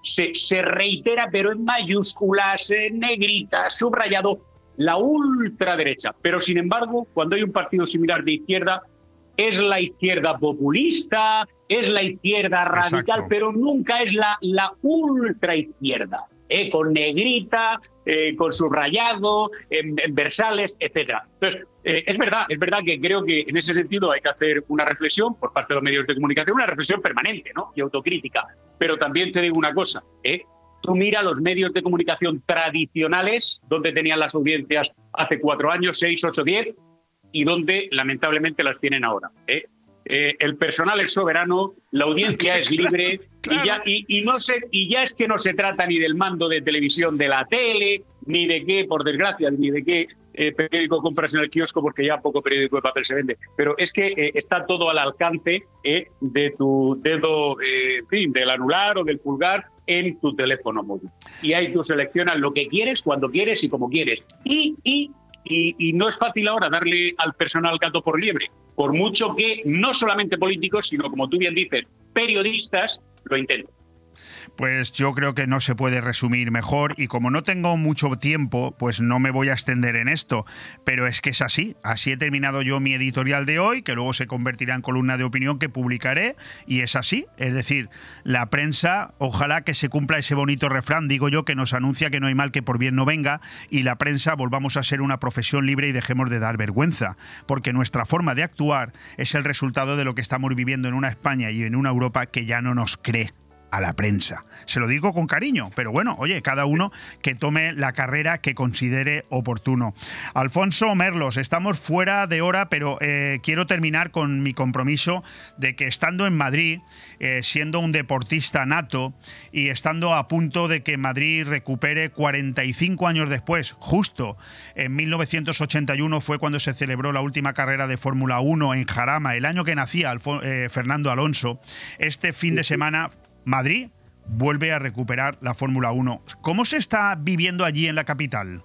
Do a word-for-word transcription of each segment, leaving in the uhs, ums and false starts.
se, se reitera, pero en mayúsculas, en negritas, subrayado, la ultraderecha. Pero, sin embargo, cuando hay un partido similar de izquierda, es la izquierda populista, es la izquierda radical, exacto, pero nunca es la, la ultraizquierda, ¿eh? Con negrita, eh, con subrayado, en, en versales, etcétera. Entonces, eh, es verdad, es verdad que creo que en ese sentido hay que hacer una reflexión por parte de los medios de comunicación, una reflexión permanente, ¿no? Y autocrítica. Pero también te digo una cosa, ¿eh? Tú mira los medios de comunicación tradicionales, donde tenían las audiencias hace cuatro años, seis, ocho, diez, y donde lamentablemente las tienen ahora, ¿eh? Eh, el personal es soberano, la audiencia es libre, claro. y, ya, y, y, no se, y ya es que no se trata ni del mando de televisión de la tele, ni de qué, por desgracia, ni de qué eh, periódico compras en el kiosco, porque ya poco periódico de papel se vende, pero es que eh, está todo al alcance eh, de tu dedo, eh, en fin, del anular o del pulgar en tu teléfono móvil. Y ahí tú seleccionas lo que quieres, cuando quieres y como quieres. Y... y Y, y no es fácil ahora darle al personal gato por liebre, por mucho que no solamente políticos, sino, como tú bien dices, periodistas lo intenten. Pues yo creo que no se puede resumir mejor, y como no tengo mucho tiempo, pues no me voy a extender en esto, pero es que es así, así he terminado yo mi editorial de hoy, que luego se convertirá en columna de opinión que publicaré, y es así, es decir, la prensa, ojalá que se cumpla ese bonito refrán, digo yo, que nos anuncia que no hay mal que por bien no venga, y la prensa volvamos a ser una profesión libre y dejemos de dar vergüenza, porque nuestra forma de actuar es el resultado de lo que estamos viviendo en una España y en una Europa que ya no nos cree a la prensa. Se lo digo con cariño, pero bueno, oye, cada uno que tome la carrera que considere oportuno. Alfonso Merlos, estamos fuera de hora, pero eh, quiero terminar con mi compromiso de que estando en Madrid, eh, siendo un deportista nato y estando a punto de que Madrid recupere cuarenta y cinco años después, justo en mil novecientos ochenta y uno fue cuando se celebró la última carrera de Fórmula uno en Jarama, el año que nacía Alfo- eh, Fernando Alonso, este fin de semana Madrid vuelve a recuperar la Fórmula uno. ¿Cómo se está viviendo allí en la capital?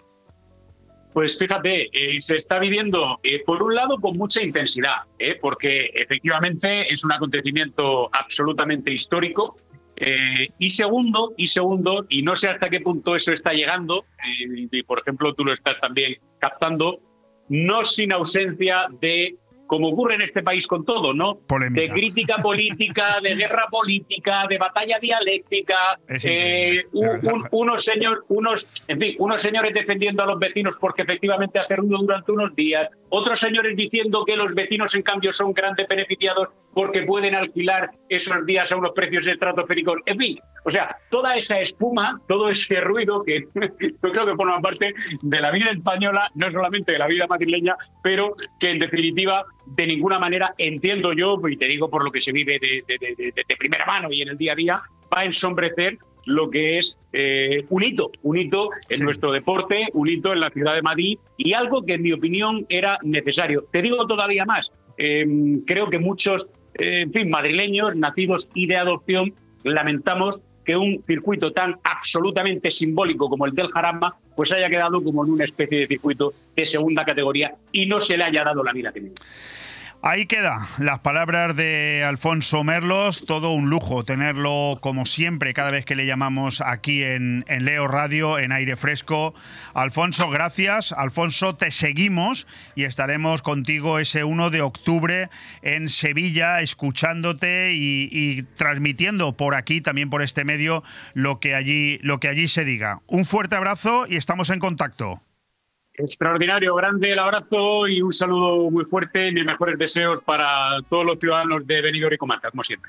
Pues fíjate, eh, se está viviendo, eh, por un lado, con mucha intensidad, eh, porque efectivamente es un acontecimiento absolutamente histórico. Eh, y segundo, y segundo, y no sé hasta qué punto eso está llegando, eh, y por ejemplo tú lo estás también captando, no sin ausencia de, como ocurre en este país con todo, ¿no? Polémica. De crítica política, de guerra política, de batalla dialéctica, eh, un, un, unos, señor, unos, en fin, unos señores defendiendo a los vecinos porque efectivamente hace ruido durante unos días, otros señores diciendo que los vecinos en cambio son grandes beneficiados porque pueden alquilar esos días a unos precios estratosféricos, en fin, o sea, toda esa espuma, todo ese ruido que yo creo que forma parte de la vida española, no solamente de la vida madrileña, pero que en definitiva de ninguna manera, entiendo yo, y te digo por lo que se vive de, de, de, de, de primera mano y en el día a día, va a ensombrecer lo que es eh, un hito, un hito en sí. nuestro deporte, un hito en la ciudad de Madrid y algo que en mi opinión era necesario. Te digo todavía más, eh, creo que muchos, eh, en fin, madrileños, nacidos y de adopción, lamentamos que un circuito tan absolutamente simbólico como el del Jarama pues haya quedado como en una especie de circuito de segunda categoría y no se le haya dado la vida que merece. Ahí queda las palabras de Alfonso Merlos, todo un lujo tenerlo como siempre cada vez que le llamamos aquí en, en Leo Radio, en Aire Fresco. Alfonso, gracias. Alfonso, te seguimos y estaremos contigo ese uno de octubre en Sevilla, escuchándote y, y transmitiendo por aquí, también por este medio, lo que allí, lo que allí se diga. Un fuerte abrazo y estamos en contacto. Extraordinario, grande el abrazo y un saludo muy fuerte y mis mejores deseos para todos los ciudadanos de Benidorm y comarca, como siempre.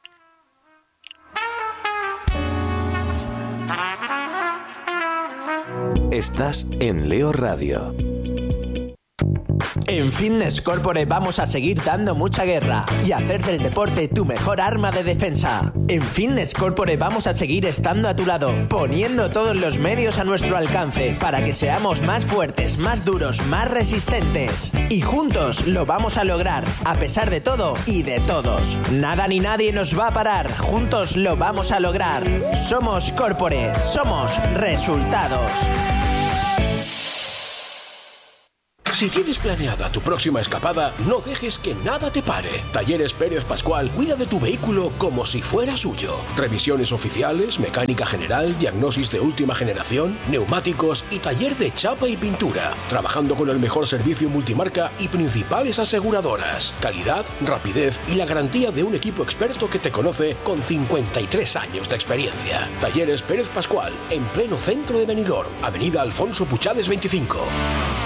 Estás en Leo Radio. En Fitness Corporate vamos a seguir dando mucha guerra y hacer del deporte tu mejor arma de defensa. En Fitness Corporate vamos a seguir estando a tu lado, poniendo todos los medios a nuestro alcance para que seamos más fuertes, más duros, más resistentes. Y juntos lo vamos a lograr, a pesar de todo y de todos. Nada ni nadie nos va a parar, juntos lo vamos a lograr. Somos Corporate, somos resultados. Si tienes planeada tu próxima escapada, no dejes que nada te pare. Talleres Pérez Pascual cuida de tu vehículo como si fuera suyo. Revisiones oficiales, mecánica general, diagnosis de última generación, neumáticos y taller de chapa y pintura. Trabajando con el mejor servicio multimarca y principales aseguradoras. Calidad, rapidez y la garantía de un equipo experto que te conoce con cincuenta y tres años de experiencia. Talleres Pérez Pascual, en pleno centro de Benidorm, Avenida Alfonso Puchades veinticinco.